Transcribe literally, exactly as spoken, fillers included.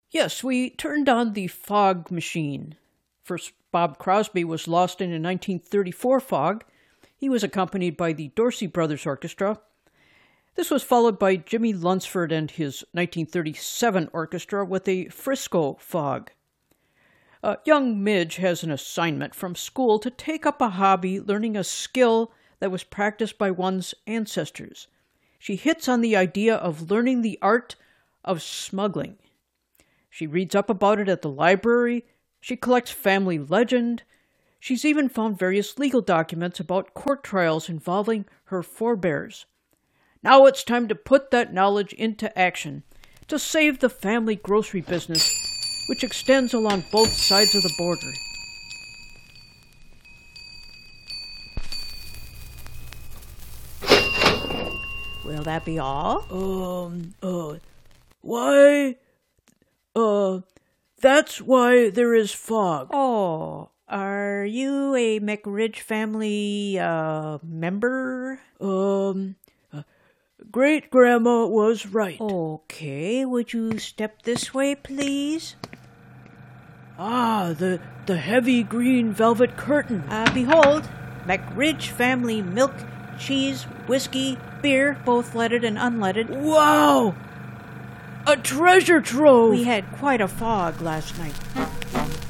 Yes, we turned on the fog machine. First, Bob Crosby was lost in a nineteen thirty-four fog. He was accompanied by the Dorsey Brothers Orchestra. This was followed by Jimmy Lunsford and his nineteen thirty-seven orchestra with a Frisco fog. Uh, young Midge has an assignment from school to take up a hobby, learning a skill that was practiced by one's ancestors. She hits on the idea of learning the art of smuggling. She reads up about it at the library. She collects family legend. She's even found various legal documents about court trials involving her forebears. Now it's time to put that knowledge into action to save the family grocery business, which extends along both sides of the border. Will that be all? Um, uh, why, uh, that's why there is fog. Oh, are you a McRidge family, uh, member? Um, uh, Great-grandma was right. Okay, would you step this way, please? Ah, the, the heavy green velvet curtain. Uh, behold, McRidge family milk, cheese, whiskey, beer, both leaded and unleaded. Wow! A treasure trove! We had quite a fog last night.